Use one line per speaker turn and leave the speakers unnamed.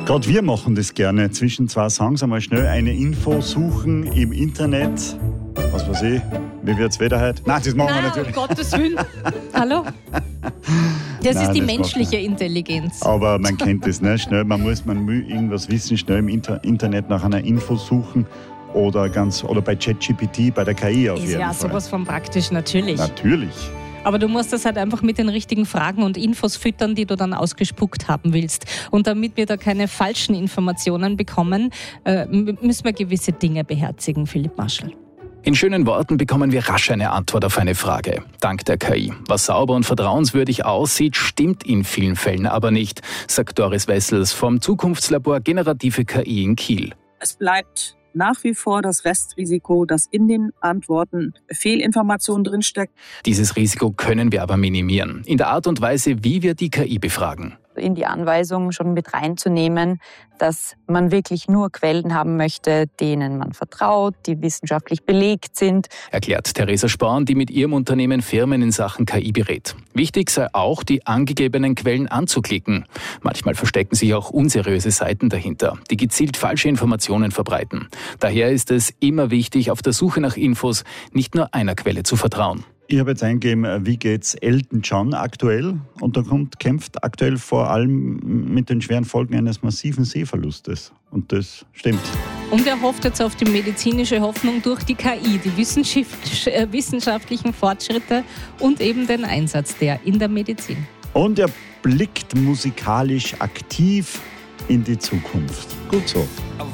Gerade wir machen das gerne. Zwischen zwei Songs einmal schnell eine Info suchen im Internet. Was weiß ich, wie wird's Wetter heute? Nein, das machen wir natürlich.
Um Gottes Willen. Hallo? Das ist die menschliche Intelligenz.
Aber man kennt das, ne? Schnell, man will irgendwas wissen, schnell im Internet nach einer Info suchen oder bei ChatGPT, bei der KI auf jeden Fall.
Ist ja sowas von praktisch, natürlich.
Natürlich.
Aber du musst das halt einfach mit den richtigen Fragen und Infos füttern, die du dann ausgespuckt haben willst. Und damit wir da keine falschen Informationen bekommen, müssen wir gewisse Dinge beherzigen, Philipp Marschall.
In schönen Worten bekommen wir rasch eine Antwort auf eine Frage. Dank der KI. Was sauber und vertrauenswürdig aussieht, stimmt in vielen Fällen aber nicht, sagt Doris Wessels vom Zukunftslabor Generative KI in Kiel.
Es bleibt nach wie vor das Restrisiko, dass in den Antworten Fehlinformationen drinstecken.
Dieses Risiko können wir aber minimieren. In der Art und Weise, wie wir die KI befragen.
In die Anweisung schon mit reinzunehmen, dass man wirklich nur Quellen haben möchte, denen man vertraut, die wissenschaftlich belegt sind.
Erklärt Theresa Sporn, die mit ihrem Unternehmen Firmen in Sachen KI berät. Wichtig sei auch, die angegebenen Quellen anzuklicken. Manchmal verstecken sich auch unseriöse Seiten dahinter, die gezielt falsche Informationen verbreiten. Daher ist es immer wichtig, auf der Suche nach Infos nicht nur einer Quelle zu vertrauen.
Ich habe jetzt eingegeben, wie geht's Elton John aktuell? Und da kämpft aktuell vor allem mit den schweren Folgen eines massiven Sehverlustes. Und das stimmt.
Und er hofft jetzt auf die medizinische Hoffnung durch die KI, die wissenschaftlichen Fortschritte und eben den Einsatz der in der Medizin.
Und er blickt musikalisch aktiv in die Zukunft. Gut so.